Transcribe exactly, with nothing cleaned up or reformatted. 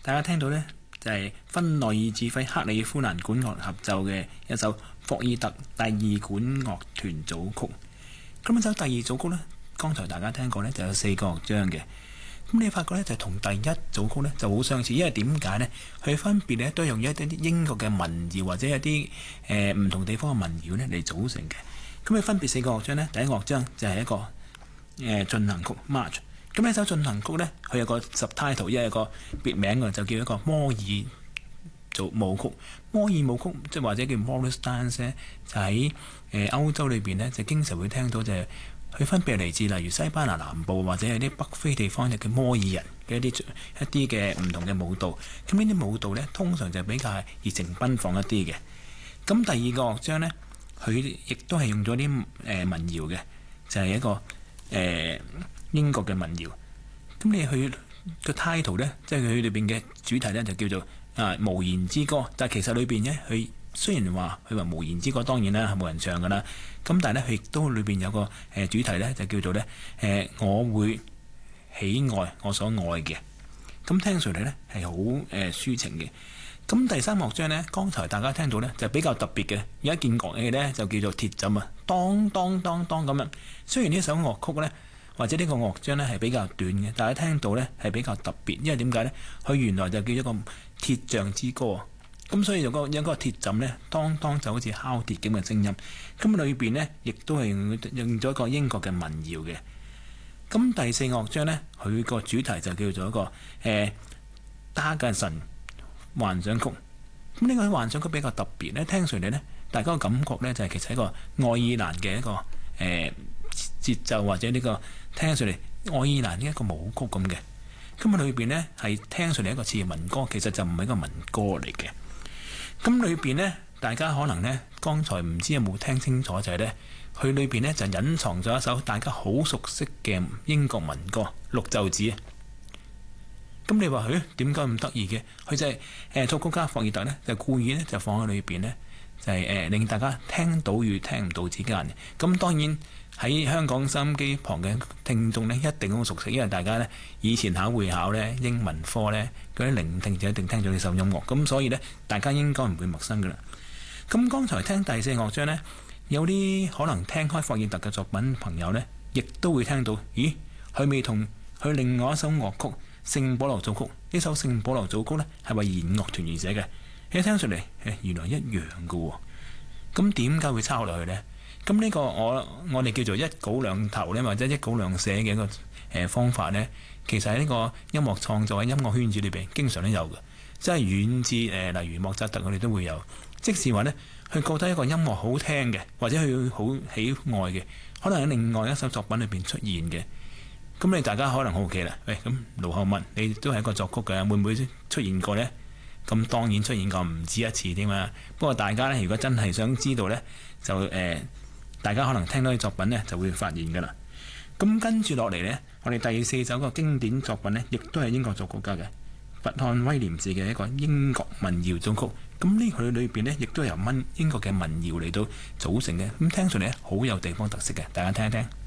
大家聽到呢，就係、是、芬內爾指揮克里夫蘭管樂合奏嘅一首霍爾特第二管樂團組曲。咁一首第二組曲呢，剛才大家聽過呢，就有四個樂章嘅。咁你發覺呢，就同第一組曲呢就好相似，因為點解呢？佢分別呢都用一啲英國嘅民謠或者一啲誒唔同地方嘅民謠呢嚟組成嘅。咁佢分別四個樂章呢，第一樂章就係一個誒、呃、進行曲 March。咁呢首進行曲呢，佢有個 subtitle， 因為有個別名嘅，就叫一個摩爾做舞曲。摩爾舞曲即係或者叫 Morris Dance 呢，就喺誒歐洲裏邊呢，就經常會聽到就係、是。佢分別嚟自例如西班牙南部或者係啲北非地方嘅摩爾人嘅一啲一啲嘅唔同嘅舞蹈。咁呢啲舞蹈呢，通常就比較熱情奔放一啲嘅。咁第二個樂章呢，佢亦都係用咗啲誒民謠嘅，就係、是、一個誒、呃、英國嘅民謠。咁你去個 title 呢，即係佢裏邊嘅主題呢，就叫做啊無言之歌。但係其實裏邊呢，佢雖然話佢話無言之歌，當然啦係冇人唱噶啦。咁但係咧，佢亦都裏邊有個誒主題咧，就叫做咧誒，我會喜愛我所愛嘅。咁聽上嚟咧係好誒抒情嘅。咁第三樂章咧，剛才大家聽到咧就比較特別嘅，有一件樂器咧就叫做鐵枕啊，當當當當咁樣。雖然呢首樂曲咧或者呢個樂章咧係比較短嘅，但係聽到咧係比較特別，因為點解咧？佢原來就叫一個鐵匠之歌。咁所以有個有個鐵枕咧，當當就好似敲鐵咁嘅聲音。咁裏邊呢，亦都係用用咗一個英國嘅民謠嘅。咁第四樂章呢，佢個主題就叫做一個誒達格神幻想曲。咁呢個幻想曲比較特別咧，聽上嚟呢，大家嘅感覺呢，就係、是、其實一個愛爾蘭嘅一個誒、呃、節奏或者呢、這個聽上嚟愛爾蘭呢一個舞曲咁嘅。咁啊裏邊呢，係聽上嚟一個似民歌，其實就唔係一個民歌嚟嘅。咁裏邊呢，大家可能呢，剛才唔知有冇聽清楚，就係呢，佢裏邊呢，就隱藏咗一首大家好熟悉嘅英國民歌《綠袖子》。咁你話佢點解咁得意嘅？佢就係誒作曲家霍爾特呢，就故意呢，就放喺裏邊呢，就係、是、誒、呃、令大家聽到與聽唔到之間。咁當然喺香港收音機旁嘅聽眾呢，一定好熟悉，因為大家呢，以前考會考呢，英文科呢，嗰啲聆聽就一定聽咗呢首音樂，咁所以呢，大家應該唔會陌生噶啦。咁剛才聽第四樂章呢，有啲可能聽開霍爾特嘅作品朋友呢，亦都會聽到，咦，佢未同佢另外一首樂曲《聖保羅組曲》，呢首《聖保羅組曲》呢，係為弦樂團而寫嘅，一聽上嚟原來一樣噶喎。咁點解會抄落去呢？咁呢個我我哋叫做一稿兩投呢，或者一稿兩寫嘅一個誒方法呢，其實喺呢個音樂創作喺音樂圈子裏邊經常都有嘅，即係遠至誒、呃、例如莫扎特我哋都會有。即是話呢，佢覺得一個音樂好聽嘅，或者佢好喜愛嘅，可能喺另外一首作品裏邊出現嘅。咁你大家可能好奇啦，喂，咁盧浩文你都係一個作曲嘅，會唔會出現過呢？咁當然出現過唔止一次添嘛。不過大家呢，如果真係想知道呢，就誒。呃大家可能聽到啲作品呢，就會發現㗎啦。咁跟住落嚟呢，我哋第四首個經典作品呢，亦都係英國作曲家嘅佛漢威廉士嘅一個英國民謠組曲。咁呢佢裏邊呢，亦都由英英國嘅民謠嚟到組成嘅。咁聽上嚟呢，好有地方特色嘅，大家聽一聽。